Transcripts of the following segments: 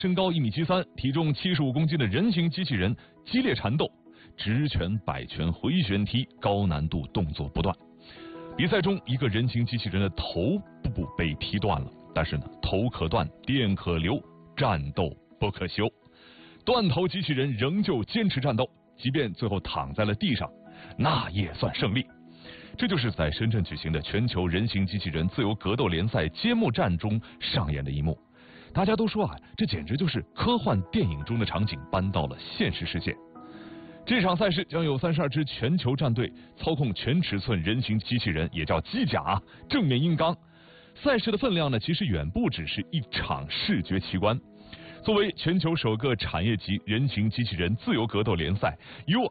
身高1.73米、体重75公斤的人形机器人激烈缠斗，直拳、摆拳、回旋踢，高难度动作不断。比赛中，一个人形机器人的头部被踢断了，但是呢，头可断，电可流，战斗不可休。断头机器人仍旧坚持战斗，即便最后躺在了地上，那也算胜利。这就是在深圳举行的全球人形机器人自由格斗联赛揭幕战中上演的一幕。大家都说啊，这简直就是科幻电影中的场景搬到了现实世界。这场赛事将有32支全球战队操控全尺寸人形机器人，也叫机甲，正面硬刚。赛事的分量呢，其实远不只是一场视觉奇观。作为全球首个产业级人形机器人自由格斗联赛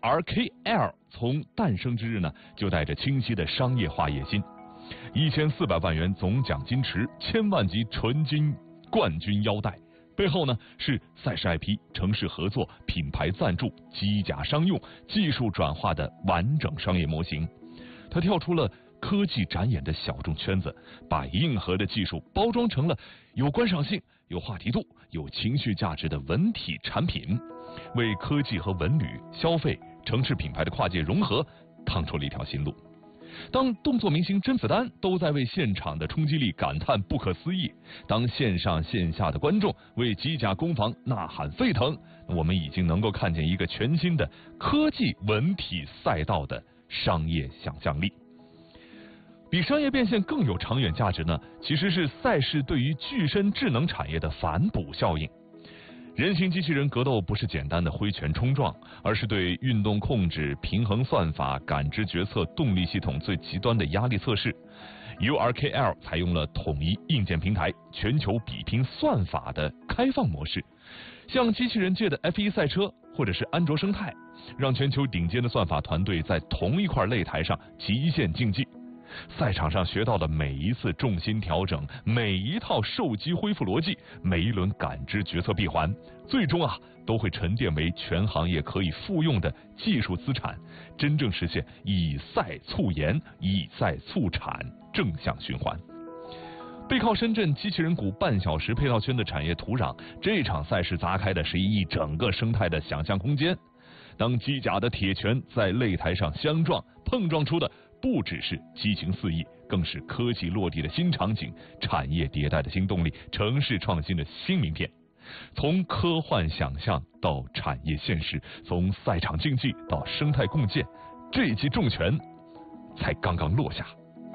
，URKL 从诞生之日呢，就带着清晰的商业化野心。1400万元总奖金池，1000万级纯金冠军腰带，背后呢是赛事 IP、城市合作、品牌赞助、机甲商用、技术转化的完整商业模型。它跳出了科技展演的小众圈子，把硬核的技术包装成了有观赏性、有话题度、有情绪价值的文体产品，为科技和文旅、消费、城市品牌的跨界融合趟出了一条新路。当动作明星甄子丹都在为现场的冲击力感叹不可思议，当线上线下的观众为机甲攻防呐喊沸腾，我们已经能够看见一个全新的科技文体赛道的商业想象力。比商业变现更有长远价值呢，其实是赛事对于具身智能产业的反哺效应。人形机器人格斗不是简单的挥拳冲撞，而是对运动控制、平衡算法、感知决策、动力系统最极端的压力测试。URKL 采用了统一硬件平台、全球比拼算法的开放模式，像机器人界的 F1 赛车或者是安卓生态，让全球顶尖的算法团队在同一块擂台上极限竞技。赛场上学到的每一次重心调整，每一套受击恢复逻辑，每一轮感知决策闭环，最终都会沉淀为全行业可以复用的技术资产，真正实现以赛促研、以赛促产正向循环。背靠深圳机器人谷半小时配套圈的产业土壤，这场赛事砸开的是一整个生态的想象空间。当机甲的铁拳在擂台上相撞碰撞出的不只是激情四溢，更是科技落地的新场景、产业迭代的新动力、城市创新的新名片。从科幻想象到产业现实，从赛场竞技到生态共建，这一记重拳才刚刚落下。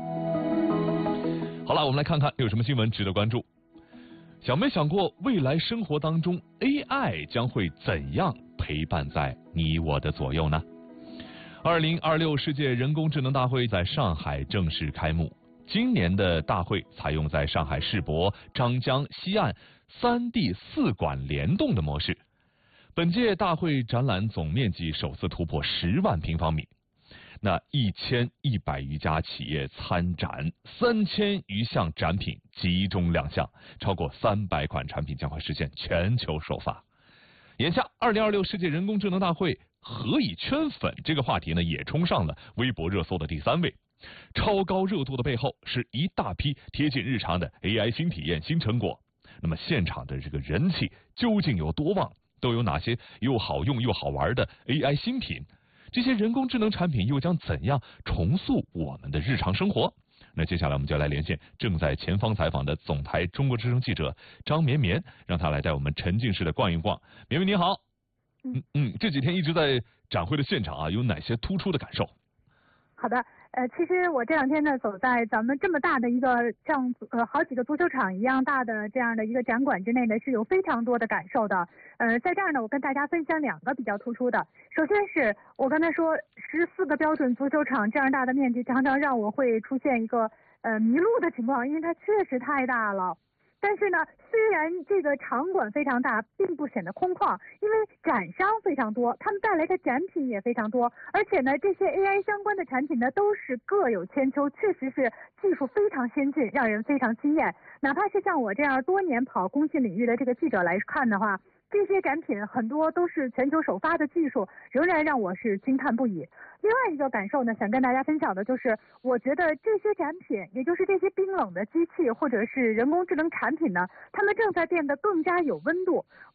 好了，我们来看看有什么新闻值得关注。想没想过未来生活当中 AI 将会怎样陪伴在你我的左右呢？2026世界人工智能大会在上海正式开幕。今年的大会采用在上海世博、张江、西岸3D 4馆联动的模式。本届大会展览总面积首次突破10万平方米。那1100余家企业参展，3000余项展品集中亮相，超过300款产品将会实现全球首发。眼下2026世界人工智能大会何以圈粉这个话题呢，也冲上了微博热搜的第3位。超高热度的背后是一大批贴近日常的 AI 新体验、新成果。那么现场的这个人气究竟有多旺？都有哪些又好用又好玩的 AI 新品？这些人工智能产品又将怎样重塑我们的日常生活？那接下来我们就来连线正在前方采访的总台中国之声记者张绵绵，让他来带我们沉浸式的逛一逛。绵绵你好。这几天一直在展会的现场有哪些突出的感受？ 好的，其实我这2天呢走在咱们这么大的一个像好几个足球场一样大的这样的一个展馆之内呢，是有非常多的感受的。在这儿呢，我跟大家分享2个比较突出的。首先是我刚才说14个标准足球场这样大的面积，常常让我会出现一个迷路的情况，因为它确实太大了。但是呢，虽然这个场馆非常大，并不显得空旷，因为展商非常多，他们带来的展品也非常多，而且呢，这些 AI 相关的产品呢，都是各有千秋，确实是技术非常先进，让人非常惊艳。哪怕是像我这样多年跑工信领域的这个记者来看的话， 这些展品很多都是全球首发的技术，仍然让我是惊叹不已。另外一个感受呢，想跟大家分享的就是，我觉得这些展品，也就是这些冰冷的机器或者是人工智能产品呢，它们正在变得更加有温度。